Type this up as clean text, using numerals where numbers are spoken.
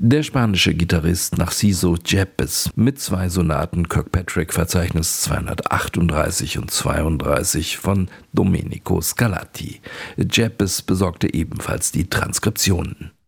Der spanische Gitarrist Narciso Yepes mit 2 Sonaten Kirkpatrick-Verzeichnis 238 und 32 von Domenico Scarlatti. Yepes besorgte ebenfalls die Transkriptionen.